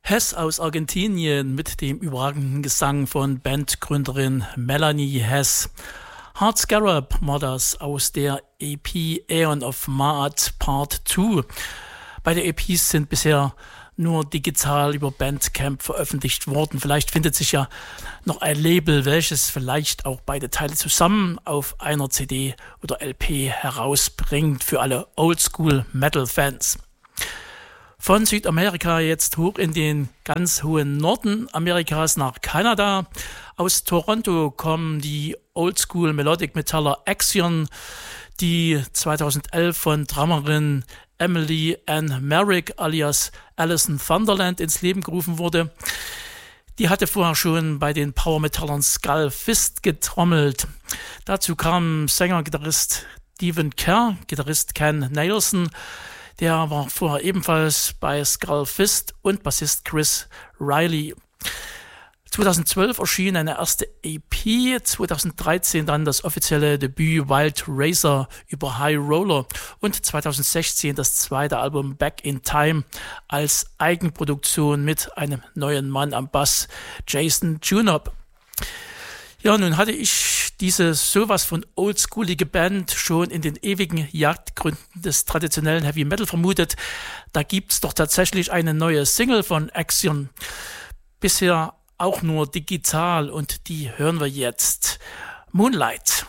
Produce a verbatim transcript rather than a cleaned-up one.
Hess aus Argentinien mit dem überragenden Gesang von Bandgründerin Melanie Hess. Hard Scarab war das aus der E P Aeon of Maat Part zwei. Beide E Ps sind bisher nur digital über Bandcamp veröffentlicht worden. Vielleicht findet sich ja noch ein Label, welches vielleicht auch beide Teile zusammen auf einer C D oder L P herausbringt für alle Oldschool-Metal-Fans. Von Südamerika jetzt hoch in den ganz hohen Norden Amerikas nach Kanada. Aus Toronto kommen die Oldschool Melodic Metaller Axion, die zweitausendelf von Drummerin Emily Ann Merrick alias Alison Thunderland ins Leben gerufen wurde. Die hatte vorher schon bei den Power-Metallern Skull Fist getrommelt. Dazu kam Sänger-Gitarrist Stephen Kerr, Gitarrist Ken Nelson, der war vorher ebenfalls bei Skull Fist, und Bassist Chris Riley. zweitausendzwölf erschien eine erste E P, zweitausenddreizehn dann das offizielle Debüt Wild Razor über High Roller und zweitausendsechzehn das zweite Album Back in Time als Eigenproduktion mit einem neuen Mann am Bass, Jason Junop. Ja, nun hatte ich diese sowas von oldschoolige Band schon in den ewigen Jagdgründen des traditionellen Heavy Metal vermutet. Da gibt's doch tatsächlich eine neue Single von Axion. Bisher auch nur digital, und die hören wir jetzt. Moonlight.